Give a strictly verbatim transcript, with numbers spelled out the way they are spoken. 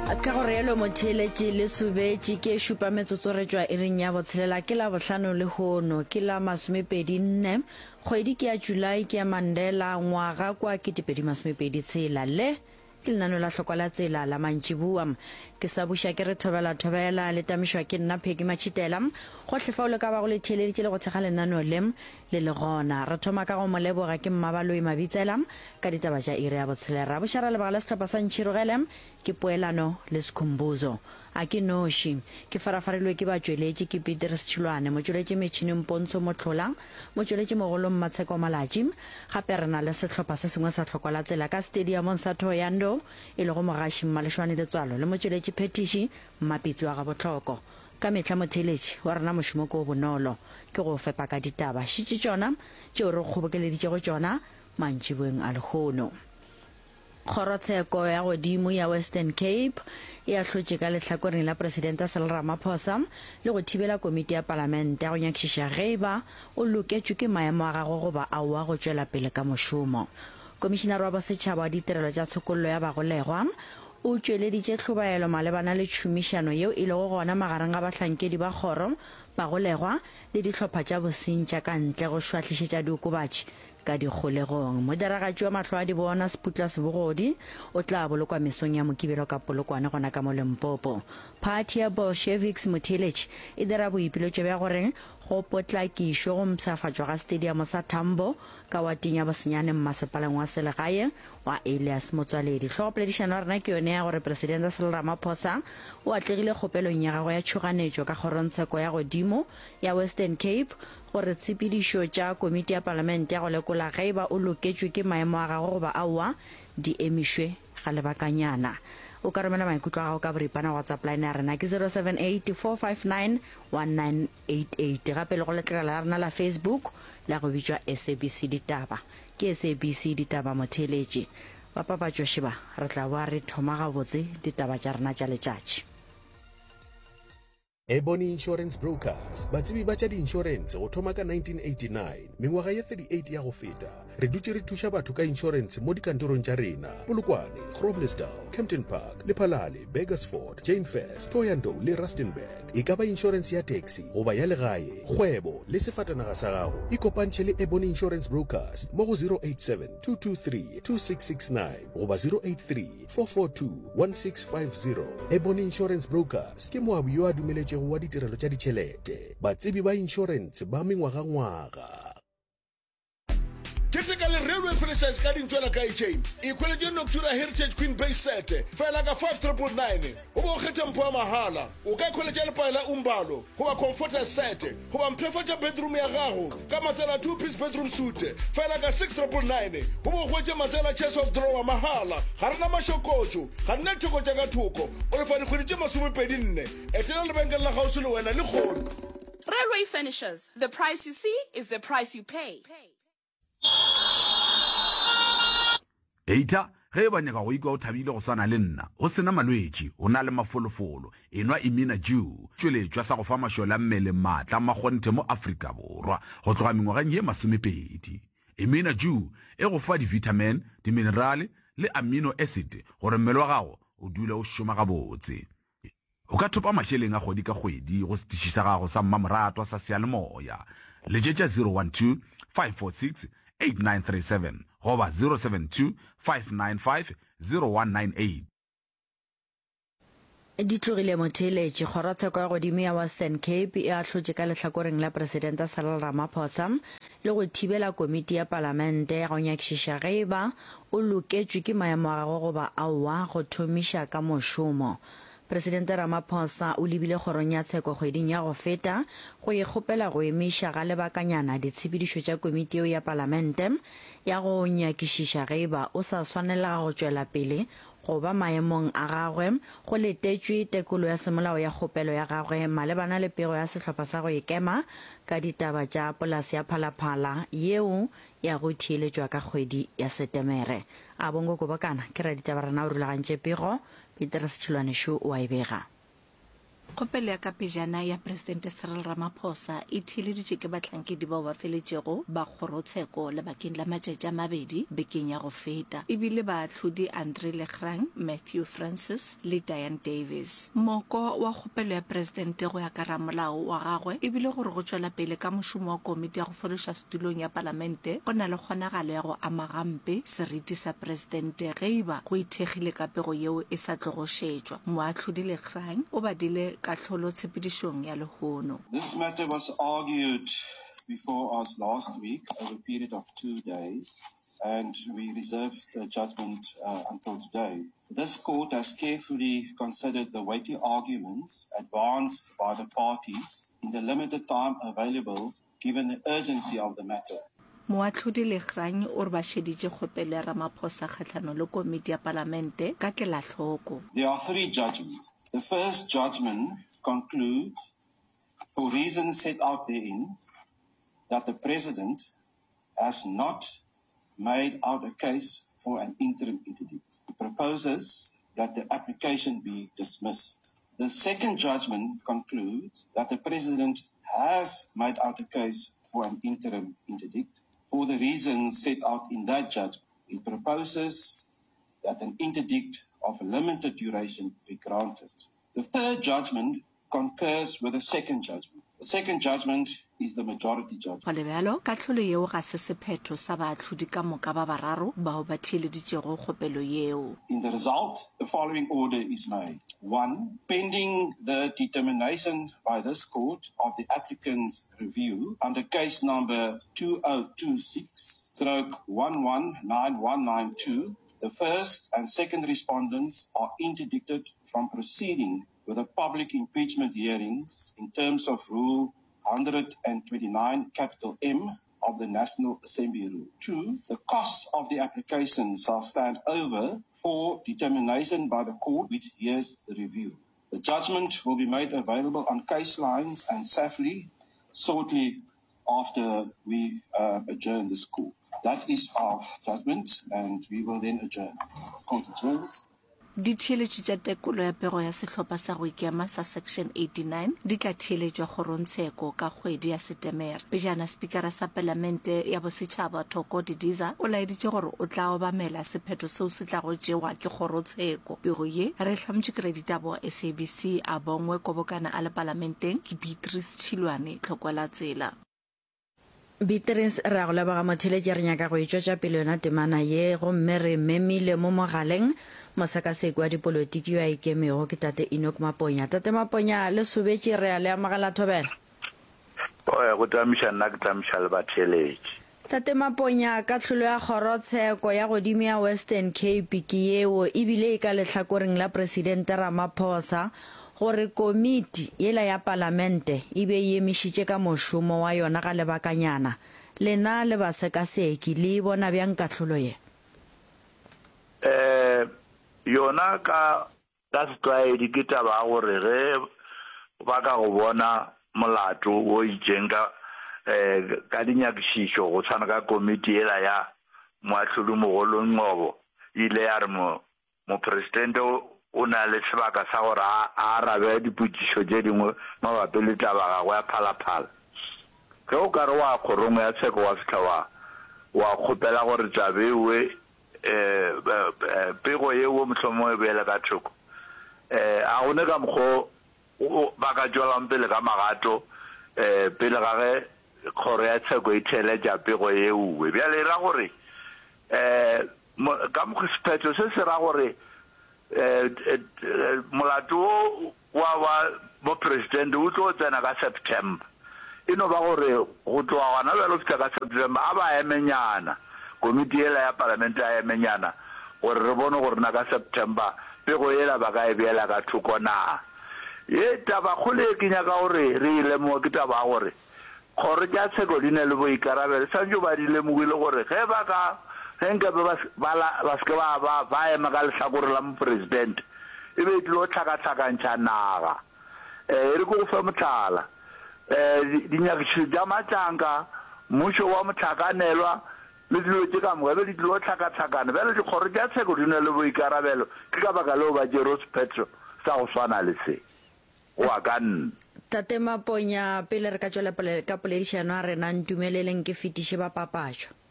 ka gore yelo motheletše le subetše ke šupa metsotsoretswa e reng ya botshelela ke la bohlano le hono ke la masomepedi nne kgwedi ke ya July ke ya Mandela ngwaga kwa ke dipedi masomepedi tshela le ke lenano la hlokwa la tsela la mantšibuam ke sa buša ke re thobela thobela le tamišwa ke nna Pheki Machitela go hlefa o le ka ba go le theeleditše le go thega lenano lem le le gona re thoma ka go moleboga ke Mmabaloi Mabitsela ka ditaba tša iri ya botshelela ra bušara lebaka la sehlopha sa Ntšhirogelem ke poelano le sekhumbuzo a ke noši ke farafarilwe ke batšweletši ke Peter Setšhilwane motšweletši metšhineng Pontsho Motlhola motšweletši mogolong Matsheko Malatši gape re na le sehlopha se sengwe sa hlokwa la tsela ka stadiumong sa Thohoyandou e le go Mogaši Mmalešwane Letswalo le motšweletši Phetiši Mmapitsi wa ga Botlhoko ka mehla motheletši wa rena mošomo ko bonolo ke go fepa ka ditaba šitše tšona tšeo re kgobokeleditše go tšona mantšiboeng a lekgono. Kgorotsheko ya godimo ya Western Cape e ahlotše ka lehlakoreng la presidenta Cyril Ramaphosa le go thibela komiti ya palamente ya go nyakišiša ge eba o loketšwe ke maemo a gagwe goba aowa go tšwela pele ka mošomo. Komishinara wa bosetšhaba wa ditirelo tša tshokollo ya bagolegwa o tšweleditše tlhobaelo malebana le tšhomišano yeo e lego gona magareng ga bahlankedi ba kgoro bagolegwa le dihlopha tša bosintša ka ntle go šwahlišetša diokobatši ka dikgolegong. Modiragatši wa mahlo a di bona Sputla Sebogodi o tla bolokwa mesong ya mokibelo ka polokwane gona ka mo Limpopo. Party ya Bolsheviks motheletši e dira boipiletšo bja gore go potlakišwe go mpšhafatšwa ga stadium sa Tambo ka wating ya bosenyane mmasepaleng wa selegae wa Elias Motswaledi. Tlhogopoledišano ya rena ke yone ya gore presidenta Cyril Ramaphosa o atlegile kgopelong ya gagwe ya tšhoganetšo ka kgorontsheko ya godimo ya Western Cape gore tshepedišo tša komiti ya palamente ya go lekola ge eba o loketšwe ke maemo a gago goba aowa di emišwe ga lebakanyana. O ka romela maikutlo a gago ka boripana WhatsApp line ya rena ke zero seven eight four five nine one nine eight eight gape le go letlela la rena la Facebook la go bitšwa S A B C Ditaba ke S A B C Ditaba motheletši ba papatšo ba re tla boa re thoma gabotse ditaba tša rena tša letšatši. Ebony Insurance Brokers batsebi ba tša di-insurance go thoma ka nineteen eighty-nine mengwaga ya thirty-eight ya go feta re dutše re thuša batho ka insurance mo dikantorong tša rena Polokwane, Groblersdal, Kempton Park, Lephalale, Bakersford, Jane First, Thohoyandou le Rustenburg. E ka ba insurance ya taxi goba ya legae kgwebo le sefatanaga sa gago ikopantšhe le Ebony Insurance Brokers mo go zero eight seven two two three two six six nine goba zero eight three four four two one six five zero. Ebony Insurance Brokers ke moabi yo a dumeletše wa ditirelo tša ditšhelete batsebi ba insurance ba mengwaga-ngwaga. Typically railway franchise ka dintšwela ka e-chain equality Noctura Heritage Queen Base set fela ka five triple nine o bo kgetha mpho ya mahala o ka ikholetša lepaela umbalo goba comforter set goba mphefatša bedroom ya gago ka matsela two piece bedroom suite fela ka six triple nine o bo hwetša matsela chest of drawer mahala ga rena mašokotšo ga nna thoko tša ka thoko o lefa dikgwedi tše masomepedi nne etela lebenkele la gausi le wena le kgono. Railway Finishers, the price you see is the price you pay. Eita ge ba nyaka go ikwa o thabile go swana le nna o sena malwetši o na le mafolofolo enwa Imina Jew tšweletšwa sa go fa mašola mmele maatla makgonthe mo Afrika Borwa go tloga mengwageng ye masomepedi. Imina Jew e go fa di-vitamin diminerale le amino acid gore mmele wa gago o dule o šoma gabotse. O ka thopa mašeleng a kgwedi ka kgwedi go setiši sa gago sa mmamoratwa sa seyalemoya letšetša zero one two five four six eight nine three seven goba zero seven two five nine five zero one nine eight. Di tlogile motheletši kgorotsheko ya godimo ya Western Cape e ahlotše ka lehlakoreng la presidenta Cyril Ramaphosa le go thibela komiti ya palamente ya go nyakišiša ge eba o loketšwe ke maemo a gago goba aowa go thomiša ka mošomo. Presidente Ramaphosa o lebile kgorong ya tsheko kgweding ya go feta go ikgopela go emiša ga lebakanyana ditshepedišo tša komiti eo ya palamente ya go nyakišiša ge eba o sa swanela go tšwela pele go ba maemong a gagwe go letetšwe tekolo ya semolao ya kgopelo ya gagwe malebana le pego ya sehlopha sa go ikema ka ditaba tša polase ya Phalaphala yeo ya go theeletšwa ka kgwedi ya Setemere. A bongo kobokana ke ra ditaba rena o rulagantše pego Peter Setšhilwane šo o a e bega. Kgopelo ya ka pejana ya Presidente Cyril Ramaphosa e thileditše ke bahlankedi bao ba feletšego ba kgorotsheko lebakeng la matšatši a mabedi bekeng ya go feta ebile baahlodi Andre Legrang, Matthew Francis le Diane Davis. Moko wa kgopelo ya Presidente go ya ka ramolao wa gagwe ebile gore go tšwela pele ka mošomo wa komiti ya go fološa setulong ya Palamente go na le kgonagalo ya go ama gampe seriti sa Presidente ge iba go ithekgile ka pego yeo e sa tlogo šetšwa. Moahlodi Legrang o badile This matter was argued before us last week over a period of two days, and we reserved the judgment uh, until today. This court has carefully considered the weighty arguments advanced by the parties in the limited time available given the urgency of the matter. Moahlodi Legrang o re ba šeditše kgopelo ya Ramaphosa kgahlano le komiti ya Palamente ka kelahloko. There are three judgments. The first judgment concludes, for reasons set out therein, that the President has not made out a case for an interim interdict. It proposes that the application be dismissed. The second judgment concludes that the President has made out a case for an interim interdict. For the reasons set out in that judgment, it proposes that an interdict of a limited duration be granted. The third judgment concurs with the second judgment. The second judgment is the majority judgment. In the result, the following order is made. One, pending the determination by this court of the applicant's review under case number two oh two six stroke one one nine one nine two, the first and second respondents are interdicted from proceeding with the public impeachment hearings in terms of Rule one twenty-nine capital M of the National Assembly Rule. Two, the cost of the application shall stand over for determination by the court which hears the review. The judgment will be made available on case lines and safely shortly after we uh, adjourn this court. That is our judgment, and we will then adjourn. Court adjourns. Di theeletše tša tekolo ya pego ya sehlopha sa go ikema sa section eighty-nine di ka theeletšwa kgorontsheko ka kgwedi ya Setemere. Pejana spikara sa Palamente ya Bosetšhaba Thoko Didiza o laeditše gore o tla obamela sephetho seo se tla go tšewa ke kgorotsheko. Pego ye re hlametše kredita bo S A B C a bongwe kobokana a le Palamenteng ke Beatrice Chilwane tlhokwela tsela. Beatrice ra go leboga motheletši re nyaka go itšwetša pele yona temana ye gomme re memile mo mogaleng mosakaseki wa dipolotiki yo a ikemego ke Tate Enoch Maponya. Tate Maponya le sobetše re a le amagela thobela. Oe go tamiša nna ke tamiša le batheletši. Tate Maponya ka tlholo ya kgorotsheko ya godimo ya Western Cape ke yeo ebile e ka lehlakoreng la Presidente Ramaphosa gore komiti yela ya Palamente e be e emišitše ka mošomo wa yona ga lebakanyana lena le basekaseki le bona bjang ka tlholo ye. Eh yona ka ka setlwaedi ke taba gore ge ba ka go bona molato o itseng ka eh ka dinyakišišo go tshwana ka komiti yela ya moahlodi mogolo Nqobo ile ya re mo mo presidente o na le sebaka sa gore a arabe dipotšišo tše dingwe mabapi le taba gagwe ya phalaphala. Ge o ka re wa kgorong ya tsheko wa fitlha wa wa kgopela gore tabewe eh pego yeo mohlomong e beele ka thoko eh a gone ka mokgwa ba ka tšwelang pele ka magato eh pele ga ge kgoro ya tsheko e theeletša pego yeo bjale e ra gore eh ka mokgwa sephetho se se ra gore eh molato wa wa mo president o tlo tsena ka September ino ba gore go tloa gona bjalo fitla ka September a ba emenyana komiti yela ya Palamente a emenyana gore re bone gore na ka September pego yela ba ka e beela ka thoko na ye taba kgole ke nyaka gore re ile mo ke taba gore kgoro tša tsheko di ne le boikarabelo santse ba di lemogile gore ge ba ka henke ba ba se ba ba ba ema ka lehlakore la mopresidente e be tlo tlhakatlhakantšha naga eh re go fa motlhala eh dinyakišišo tša matšanka mmušo wa motlhakanelwa le dilo tše ka moka be di tlo tlhakatlhakana bjale dikgoro tša tsheko di ne le boikarabelo ke ka baka leo ba jero sephetho sa go swana le se. o a ka nna Tate Maponya pele re ka tswela pele ka poledišano a rena ntumeleleng ke fetiše ba papatšo.